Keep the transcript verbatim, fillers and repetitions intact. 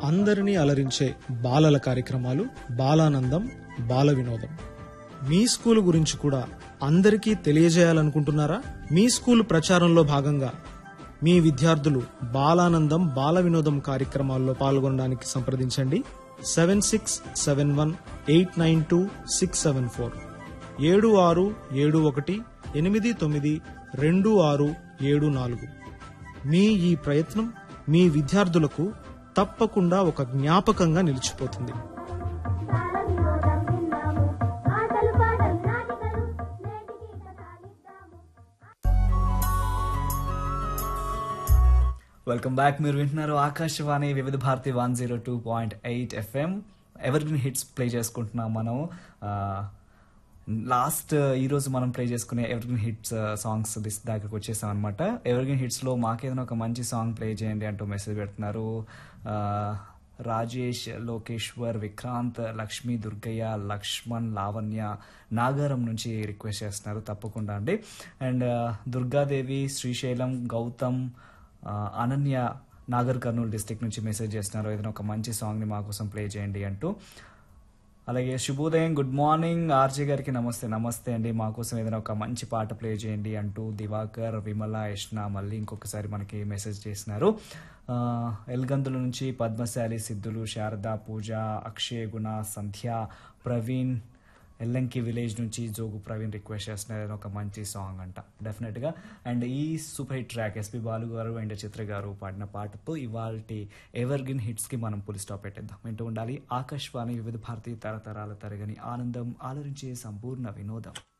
అందరినీ అలరించే బాలల కార్యక్రమాలు బాలానందం బాల వినోదం. మీ స్కూల్ గురించి కూడా అందరికీ తెలియజేయాలనుకుంటున్నారా? మీ స్కూల్ ప్రచారంలో భాగంగా మీ విద్యార్థులు బాలానందం బాల వినోదం కార్యక్రమాల్లో పాల్గొనడానికి సంప్రదించండి. Seven six seven one eight nine two six seven four ఏడు ఆరు ఏడు ఒకటి ఎనిమిది తొమ్మిది రెండు ఆరు ఏడు నాలుగు. మీ ఈ ప్రయత్నం మీ విద్యార్థులకు తప్పకుండా ఒక జ్ఞాపకంగా నిలిచిపోతుంది. Welcome back. మీరు వింటున్నారు ఆకాశవాణి వివిధ Bharati one zero two point eight FM. Ever green hits play చేసుకుంటున్నాం మనం. లాస్ట్ ఈరోజు మనం ప్లే చేసుకునే ever green hits songs this దగ్గరకు వచ్చేసాం అనమాట. ఎవర్ గ్రీన్ హిట్స్లో మాకేదైనా ఒక మంచి సాంగ్ ప్లే చేయండి అంటూ మెసేజ్ పెడుతున్నారు. రాజేష్, లోకేశ్వర్, విక్రాంత్, లక్ష్మీ, దుర్గయ్య, లక్ష్మణ్, లావణ్య నాగారం నుంచి రిక్వెస్ట్ చేస్తున్నారు. తప్పకుండా అండి. అండ్ దుర్గాదేవి, శ్రీశైలం, గౌతమ్, అనన్య నాగర్ కర్నూలు డిస్టిక్ నుంచి మెసేజ్ చేస్తున్నారు. ఏదైనా ఒక మంచి సాంగ్ని మా కోసం ప్లే చేయండి అంటూ. అలాగే శుభోదయం, గుడ్ మార్నింగ్ ఆర్జే గారికి నమస్తే. నమస్తే అండి, మా కోసం ఏదైనా ఒక మంచి పాట ప్లే చేయండి అంటూ దివాకర్, విమల, యష్ణ మళ్ళీ ఇంకొకసారి మనకి మెసేజ్ చేస్తున్నారు. ఎల్గందుల నుంచి పద్మశాలి, సిద్ధులు, శారద, పూజ, అక్షయ్, గుణ, సంధ్య, ప్రవీణ్, ఎల్లంకి విలేజ్ నుంచి జోగు ప్రవీణ్ రిక్వెస్ట్ చేస్తున్నారు ఒక మంచి సాంగ్ అంట. డెఫినెట్గా. అండ్ ఈ super hit track SP Balu గారు అండ్ చిత్ర గారు పాడిన పాటతో ఇవాల్టి ఎవర్ గ్రీన్ హిట్స్కి మనం పులి స్టాప్ పెట్టేద్దాం. వింటూ ఉండాలి ఆకాశవాణి వివిధ భారతీయ తరతరాల తరగని ఆనందం, ఆలరించే సంపూర్ణ వినోదం.